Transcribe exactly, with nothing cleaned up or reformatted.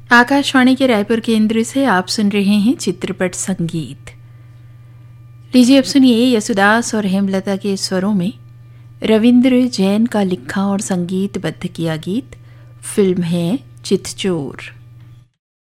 आकाशवाणी के रायपुर केंद्र से आप सुन रहे हैं चित्रपट संगीत। लीजिए अब सुनिए यशुदास और हेमलता के स्वरों में रविंद्र जैन का लिखा और संगीतबद्ध किया गीत। फिल्म है चितचोर।